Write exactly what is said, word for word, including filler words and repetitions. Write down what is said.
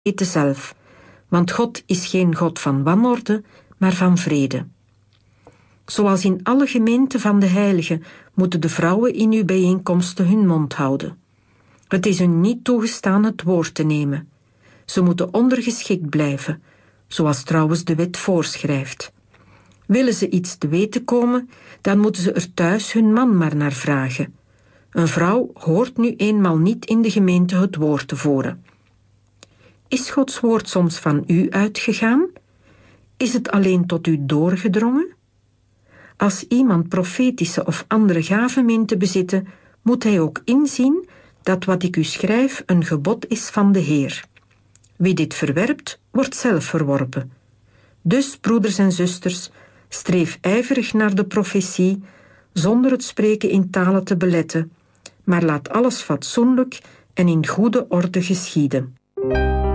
weten zelf, want God is geen God van wanorde, maar van vrede. Zoals in alle gemeenten van de heiligen moeten de vrouwen in uw bijeenkomsten hun mond houden. Het is hun niet toegestaan het woord te nemen. Ze moeten ondergeschikt blijven, zoals trouwens de wet voorschrijft. Willen ze iets te weten komen, dan moeten ze er thuis hun man maar naar vragen. Een vrouw hoort nu eenmaal niet in de gemeente het woord te voeren. Is Gods woord soms van u uitgegaan? Is het alleen tot u doorgedrongen? Als iemand profetische of andere gaven meent te bezitten, moet hij ook inzien dat wat ik u schrijf een gebod is van de Heer. Wie dit verwerpt, wordt zelf verworpen. Dus, broeders en zusters, streef ijverig naar de profetie, zonder het spreken in talen te beletten, maar laat alles fatsoenlijk en in goede orde geschieden.